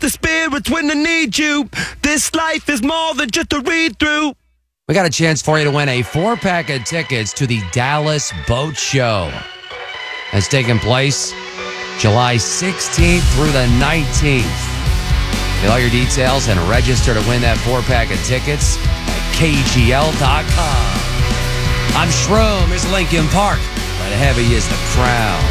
the spirits when I need you. This life is more than just a read-through. We got a chance for you to win a 4-pack of tickets to the Dallas Boat Show. It's taking place July 16th through the 19th. Get all your details and register to win that 4-pack of tickets at KGL.com. I'm Shroom. Here's Lincoln Park, but heavy is the crowd.